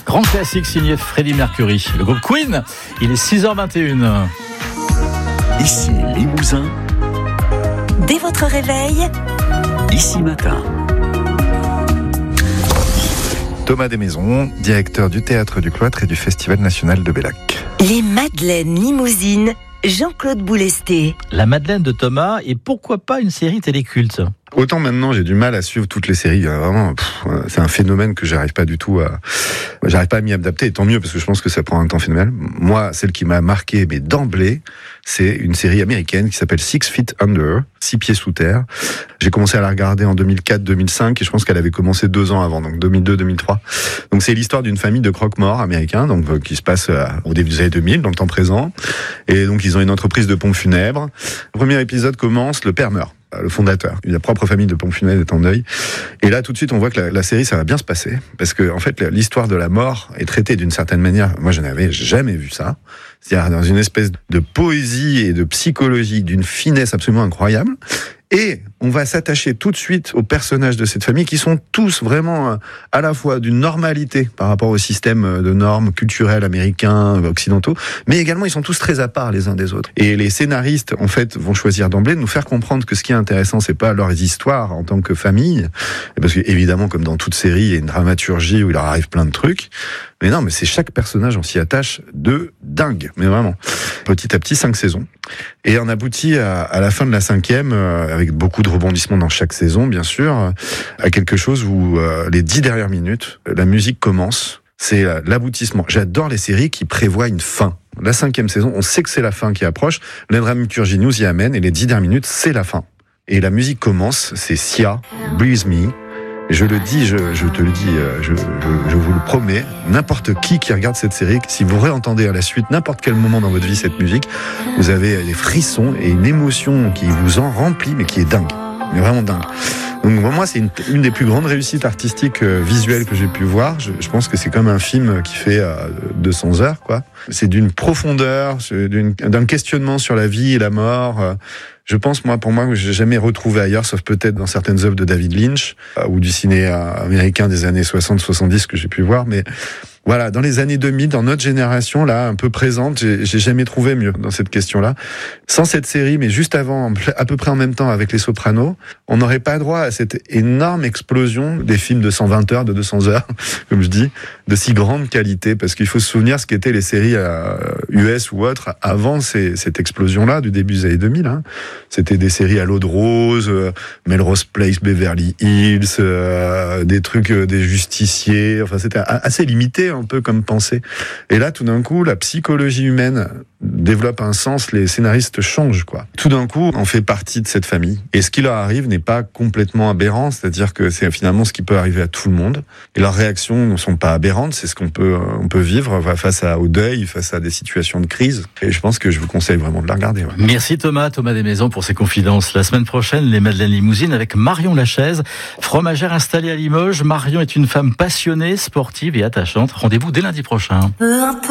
Grand classique signé Freddie Mercury. Le groupe Queen, il est 6h21. Ici Limousin. Dès votre réveil, Ici Matin. Thomas Desmaisons, directeur du Théâtre du Cloître et du Festival national de Bellac. les Madeleines Limousines, Jean-Claude Boulesté. La Madeleine de Thomas, et pourquoi pas une série téléculte? Autant maintenant j'ai du mal à suivre toutes les séries, vraiment, c'est un phénomène que j'arrive pas à m'y adapter, et tant mieux parce que je pense que ça prend un temps phénoménal. Moi, celle qui m'a marqué, mais d'emblée, c'est une série américaine qui s'appelle 6 Feet Under, 6 pieds sous terre. J'ai commencé à la regarder en 2004-2005 et je pense qu'elle avait commencé 2 ans avant, donc 2002-2003. Donc c'est l'histoire d'une famille de croque-morts américains, donc qui se passe au début des années 2000, dans le temps présent. Et donc ils ont une entreprise de pompes funèbres. Le premier épisode commence, le père meurt. Le fondateur, la propre famille de pompes funèbres est en deuil. Et là, tout de suite, on voit que la série, ça va bien se passer. Parce que, en fait, l'histoire de la mort est traitée d'une certaine manière. Moi, je n'avais jamais vu ça. C'est-à-dire dans une espèce de poésie et de psychologie, d'une finesse absolument incroyable. Et on va s'attacher tout de suite aux personnages de cette famille qui sont tous vraiment à la fois d'une normalité par rapport au système de normes culturelles américains, occidentaux, mais également ils sont tous très à part les uns des autres. Et les scénaristes, en fait, vont choisir d'emblée de nous faire comprendre que ce qui est intéressant, c'est pas leurs histoires en tant que famille, parce que évidemment, comme dans toute série, il y a une dramaturgie où il leur arrive plein de trucs, mais non, mais c'est chaque personnage, on s'y attache de dingue, mais vraiment. Petit à petit, 5 saisons. Et on aboutit à la fin de la 5e, avec beaucoup de rebondissements dans chaque saison, bien sûr, à quelque chose où les 10 dernières minutes, la musique commence. C'est l'aboutissement. J'adore les séries qui prévoient une fin. La 5e saison, on sait que c'est la fin qui approche. La dramaturgie nous y amène et les 10 dernières minutes, c'est la fin. Et la musique commence, c'est Sia, Breathe Me. Et je le dis, je te le dis, je vous le promets, n'importe qui regarde cette série, si vous réentendez à la suite n'importe quel moment dans votre vie cette musique, vous avez des frissons et une émotion qui vous en remplit, mais qui est dingue, mais vraiment dingue. Donc pour moi, c'est une des plus grandes réussites artistiques visuelles que j'ai pu voir. Je pense que c'est comme un film qui fait 200 heures, quoi. C'est d'une profondeur, d'un questionnement sur la vie et la mort. Je pense, pour moi, que j'ai jamais retrouvé ailleurs, sauf peut-être dans certaines œuvres de David Lynch ou du ciné américain des années 60-70 que j'ai pu voir, mais voilà, dans les années 2000, dans notre génération, là, un peu présente, j'ai jamais trouvé mieux dans cette question-là. Sans cette série, mais juste avant, à peu près en même temps avec Les Sopranos, on n'aurait pas droit à cette énorme explosion des films de 120 heures, de 200 heures, comme je dis, de si grande qualité, parce qu'il faut se souvenir ce qu'étaient les séries US ou autres avant cette explosion-là du début des années 2000. Hein. C'était des séries à l'eau de rose, Melrose Place, Beverly Hills, des trucs des justiciers, enfin c'était assez limité un peu comme pensée. Et là, tout d'un coup, la psychologie humaine développe un sens, les scénaristes changent, quoi. Tout d'un coup, on fait partie de cette famille. Et ce qui leur arrive n'est pas complètement aberrant, c'est-à-dire que c'est finalement ce qui peut arriver à tout le monde. Et leurs réactions ne sont pas aberrantes, c'est ce qu'on peut vivre face au deuil, face à des situations de crise. Et je pense que je vous conseille vraiment de la regarder. Ouais. Merci Thomas Desmaisons pour ces confidences. La semaine prochaine, les Madeleines Limousines avec Marion Lachaise, fromagère installée à Limoges. Marion est une femme passionnée, sportive et attachante. Rendez-vous dès lundi prochain.